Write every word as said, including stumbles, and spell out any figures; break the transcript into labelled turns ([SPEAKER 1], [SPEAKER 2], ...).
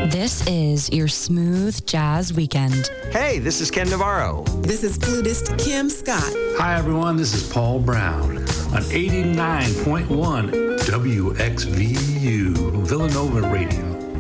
[SPEAKER 1] This is your smooth jazz weekend.
[SPEAKER 2] Hey, this is Ken Navarro.
[SPEAKER 3] This is flutist Kim Scott.
[SPEAKER 4] Hi, everyone. This is Paul Brown on eighty-nine point one W X V U Villanova Radio.